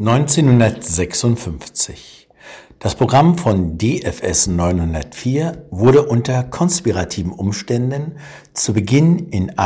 1956. Das Programm von DFS 904 wurde unter konspirativen Umständen zu Beginn in